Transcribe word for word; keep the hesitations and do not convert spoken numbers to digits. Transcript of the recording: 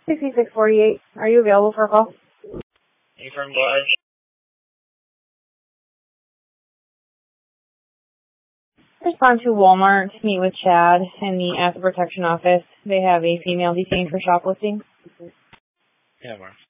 sixty-six forty-eight. Are you available for a call? Affirm, go ahead. Respond to Walmart to meet with Chad in the Asset Protection Office. They have a female detained for shoplifting. Yeah, Mark.